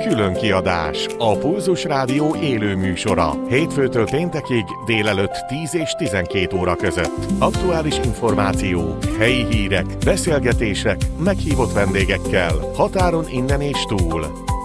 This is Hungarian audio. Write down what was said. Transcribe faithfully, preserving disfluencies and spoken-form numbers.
külön kiadás, a Pulzus Rádió élő műsora. Hétfőtől péntekig délelőtt tíz és tizenkét óra között. Aktuális információk, helyi hírek, beszélgetések, meghívott vendégekkel, határon innen és túl.